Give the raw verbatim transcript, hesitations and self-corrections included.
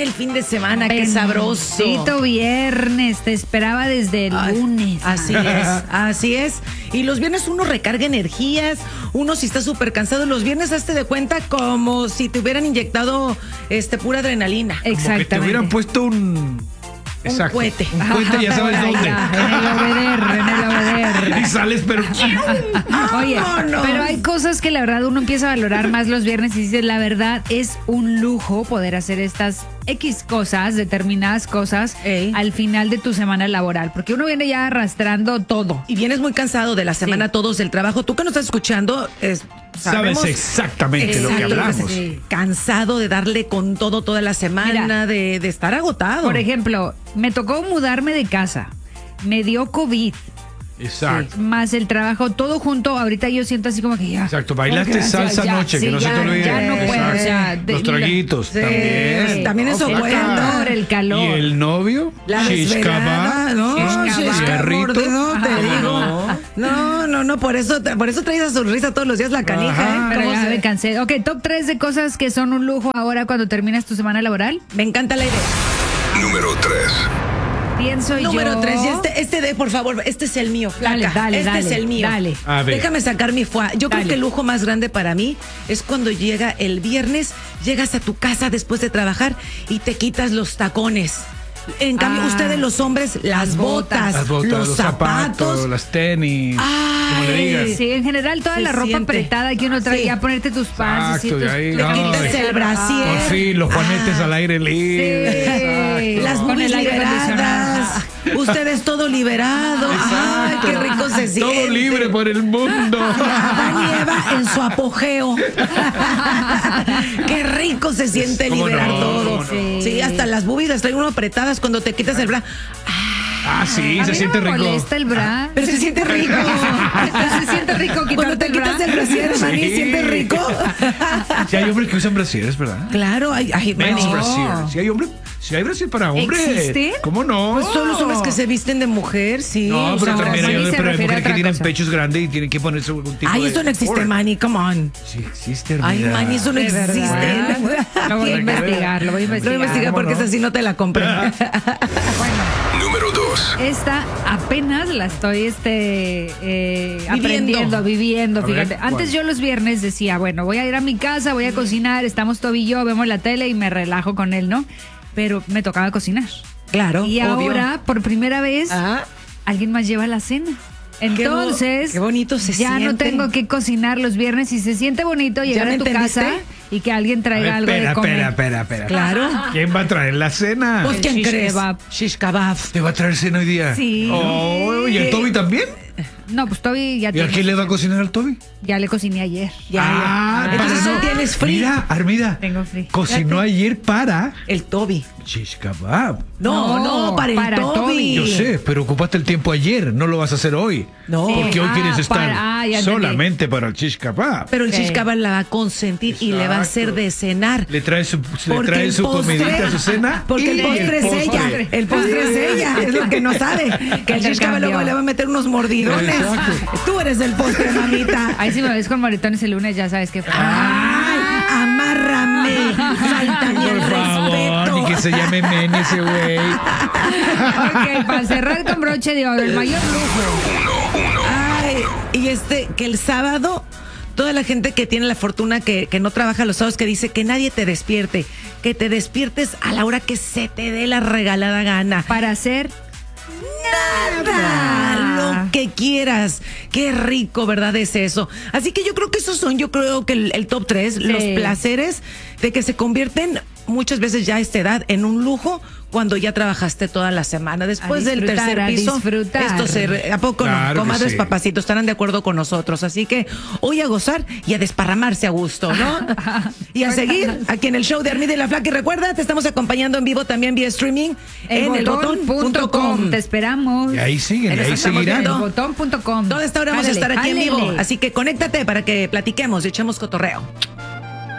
viene el fin de semana, qué sabroso. Bendito viernes, te esperaba desde el Ay, lunes. Así es, así es. Y los viernes uno recarga energías, uno si está súper cansado, los viernes hazte de cuenta como si te hubieran inyectado este pura adrenalina. Exactamente. Como que te hubieran puesto un... Exacto. cohete. Un cohete, ya sabes dónde. En el obeder, en el obeder. Y sales, pero... Oye, Vámonos. pero hay cosas que la verdad uno empieza a valorar más los viernes y dice, la verdad es un lujo poder hacer estas X cosas, determinadas cosas, Ey. al final de tu semana laboral, porque uno viene ya arrastrando todo. Y vienes muy cansado de la semana, Sí. todos del trabajo. Tú que nos estás escuchando, es, Sabes sabemos exactamente lo que Exacto, hablamos. sí. cansado de darle con todo toda la semana, Mira, de, de estar agotado. Por ejemplo, me tocó mudarme de casa, me dio COVID, Exacto. más el trabajo, todo junto. Ahorita yo siento así como que ya. Exacto, bailaste Ya, salsa ya, anoche, sí, que no ya, se te olvide. ya no puedo, Exacto. ya, de- Los traguitos Sí, también. también eso el bueno. calor, el calor. ¿Y el novio? La Shish desvelada, kebab. no, Shish shish kebab. kebab, Fierrito. no, te ¿Cómo digo. no? No, no, no, por eso, por eso traes esa sonrisa todos los días la canija, Ajá. ¿eh? Pero ¿Cómo ya se- me cansé. Ok, top tres de cosas que son un lujo ahora cuando terminas tu semana laboral. Me encanta la idea. Número tres. Pienso yo. Número tres, y este, este de, por favor, este es el mío, flaca. Dale, dale, este dale, es el mío. dale. A ver. Déjame sacar mi fuá. Yo Dale. creo que el lujo más grande para mí es cuando llega el viernes, llegas a tu casa después de trabajar y te quitas los tacones. En cambio, Ah, ustedes los hombres, las botas, Las botas, los, los zapatos. zapatos, las tenis, como le Ay. digas. Sí, en general toda Se la ropa siente. apretada que uno trae, Sí. ya ponerte tus pants. Exacto, y ahí, Le ay. quitas el brasier. Por fin, los juanetes al aire libre. Sí. Las Con boobies el aire liberadas. Ustedes todo liberado. Ay, qué rico se siente. Todo libre por el mundo. Adán y Eva en su apogeo. Qué rico se siente ¿Cómo liberar no? todo. ¿Cómo no? Sí, hasta las boobies las trae uno apretadas cuando te quitas el bra. Ah, sí, A se mí siente no me rico. molesta el bra. Pero se siente rico. Pero se siente rico Cuando quitarte te el quitas bra. el brasier, Manny, Sí. ¿sientes rico? Sí, hay hombres que usan brasieres, ¿verdad? Claro, ay, ay, Men's Manny. brasier. Sí, hay hombres. Sí, hay brasier para hombres. ¿Existen? ¿Cómo no? Pues son los hombres que se visten de mujer, sí. No, pero No, también hay, Manny se pero hay refiere a mujeres que otra tienen cosa. pechos grandes y tienen que ponerse algún tipo Ay, de... eso no existe, Órale. Manny, come on. Sí existe, Ay, mira. Manny, eso no De existe. verdad. Lo voy a investigar, lo voy a Lo voy a investigar. investigar porque ¿Cómo no? esa sí no te la compré. Número dos. Esta apenas la estoy este eh, Viviendo. aprendiendo, viviendo, A ver, fíjate. Antes ¿cuál? yo los viernes decía, bueno, voy a ir a mi casa, voy a cocinar, estamos Toby y yo, vemos la tele y me relajo con él, ¿no? Pero me tocaba cocinar. Claro, Y obvio. ahora, por primera vez, Ah, alguien más lleva la cena. Entonces, qué bonito se ya no siente. tengo que cocinar los viernes y se siente bonito llegar me a tu entendiste? casa y que alguien A traiga ver, algo espera, de comer. espera, espera, espera. Claro. ¿Quién va a traer la cena? Pues, El ¿quién shish crees? kebab. Shish kebab. ¿Te va a traer cena hoy día? Sí. Oh, ¿y el Toby también? No, pues Toby ya, ¿Y a tiene- quién le va a cocinar al Toby? ya le cociné ayer. Ya, Ah, ya. Entonces para no eso- tienes free. Mira, Armida. Tengo free. Cocinó ayer para El Toby. shish kebab. No, no, No, para el para Toby. Toby. Yo sé, pero ocupaste el tiempo ayer, no lo vas a hacer hoy. No. Porque hoy Ah, quieres estar para- ah, ya entendí. solamente para el shish kebab. Pero el Sí. shish kebab la va a consentir y le va a hacer Exacto. de cenar. Le trae su, le Porque trae el su postre- comidita, su cena. Porque el y postre es postre. ella. El postre es ella. Es lo que no sabe. Que el shish kebab luego le va a meter unos mordidones. Exacto. Tú eres el postre, mamita. Ahí si me ves con moretones el lunes, ya sabes que fue. Ay, amárrame. Falta el Por favor, respeto. ni que se llame Men ese güey. Ok, para cerrar con broche de oro, el mayor lujo. Ay, y este, que el sábado, toda la gente que tiene la fortuna que, que no trabaja los sábados, que dice que nadie te despierte, que te despiertes a la hora que se te dé la regalada gana. Para hacer Nada, lo que quieras. Qué rico, ¿verdad? Es eso. Así que yo creo que esos son, yo creo que el, el top tres, los placeres de que se convierten muchas veces ya a esta edad en un lujo cuando ya trabajaste toda la semana. Después del disfrutar, tercer a piso, disfrutar. esto se... re- ¿A poco Claro no? que Comadres, sí. papacitos, estarán de acuerdo con nosotros. Así que hoy a gozar y a desparramarse a gusto, ¿no? Y a seguir aquí en el show de Armida y la Flaca. Y recuerda, te estamos acompañando en vivo también vía streaming en el botón punto com. Te esperamos. Y ahí siguen, Ahí y ahí nos estamos seguirán. viendo. Elbotón punto com. Toda esta hora vamos a Jálele, estar aquí en vivo. jálele. Así que conéctate para que platiquemos y echemos cotorreo.